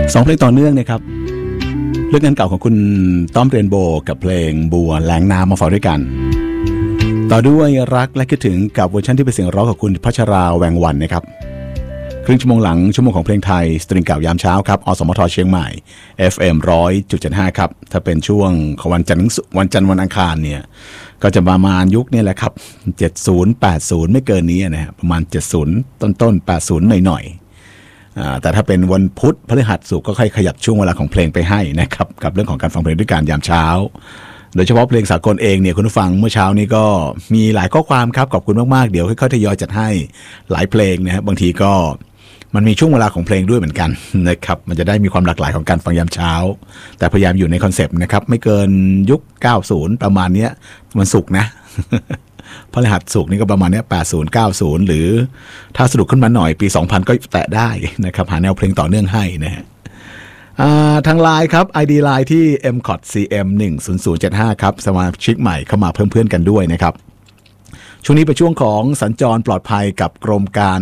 2 เพลงต่อเนื่องนะครับเรื่องงานเก่าของคุณต้อมเรนโบว์กับเพลงบัวแหลงน้ำมาฝากด้วยกันต่อด้วยรักและคิดถึงกับเวอร์ชันที่เป็นเสียงร้องของคุณพัชราแวงวันนะครับครึ่งชั่วโมงหลังชั่วโมงของเพลงไทยสตริงเก่ายามเช้าครับอสมทเชียงใหม่ FM 100.75 ครับถ้าเป็นช่วงของวันจันทร์วันอังคารเนี่ยก็จะประมาณยุคนี้แหละครับ70 80ไม่เกินนี้นะฮะประมาณ70ต้น80หน่อยๆแต่ถ้าเป็นวันพุธพฤหัสศุกร์ก็ค่อยขยับช่วงเวลาของเพลงไปให้นะครับกับเรื่องของการฟังเพลงด้วยกันยามเช้าโดยเฉพาะเพลงสากลเองเนี่ยคุณผู้ฟังเมื่อเช้านี้ก็มีหลายข้อความครับขอบคุณมากๆเดี๋ยวค่อยๆทยอยจัดให้หลายเพลงนะฮะบางทีก็มันมีช่วงเวลาของเพลงด้วยเหมือนกันนะครับมันจะได้มีความหลากหลายของการฟังยามเช้าแต่พยายามอยู่ในคอนเซปต์นะครับไม่เกินยุค90ประมาณนี้วันศุกร์นะพฤหัสศุกร์นี่ก็ประมาณนี้80 90หรือถ้าสะดุดขึ้นมาหน่อยปี2000ก็แตะได้นะครับหาแนวเพลงต่อเนื่องให้นะฮะทางไลน์ครับ ID ไลน์ที่ mcotcm10075 ครับสมาชิกใหม่เข้ามาเพิ่มเพื่อนกันด้วยนะครับช่วงนี้เป็นช่วงของสัญจรปลอดภัยกับกรมการ